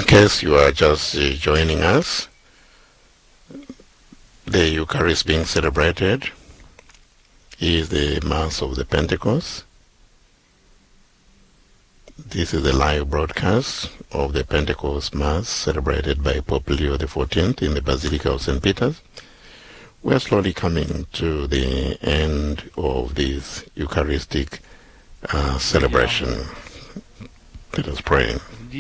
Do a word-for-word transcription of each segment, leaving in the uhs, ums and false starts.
case you are just uh, joining us, the Eucharist being celebrated is the Mass of the Pentecost. This is the live broadcast of the Pentecost Mass celebrated by Pope Leo the fourteenth in the Basilica of Saint Peter's. We are slowly coming to the end of this Eucharistic uh, celebration. Let us pray.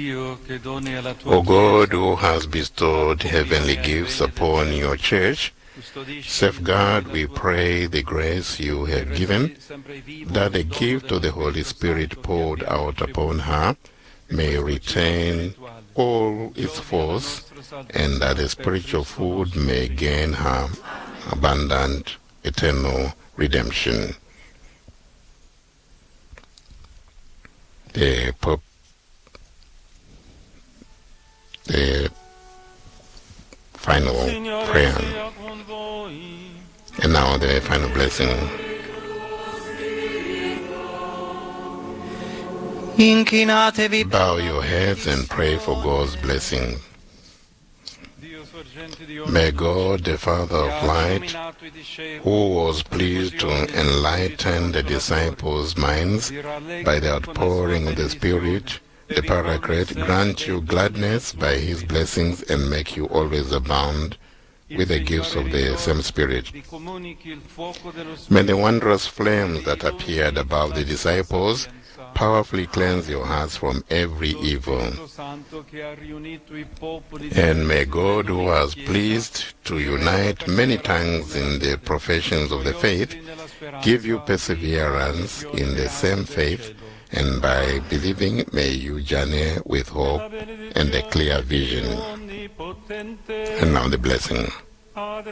O God, who has bestowed heavenly gifts upon your Church, safeguard, we pray, the grace you have given, that the gift of the Holy Spirit poured out upon her may retain all its force, and that the spiritual food may gain her abundant eternal redemption. The Pope, the final prayer, and now the final blessing. Bow your heads and pray for God's blessing. May God, the Father of light, who was pleased to enlighten the disciples' minds by the outpouring of the Spirit, the Paraclete, grant you gladness by his blessings and make you always abound with the gifts of the same Spirit. May the wondrous flames that appeared above the disciples powerfully cleanse your hearts from every evil. And may God, who was pleased to unite many tongues in the professions of the faith, give you perseverance in the same faith, and by believing may you journey with hope and a clear vision. And now the blessing.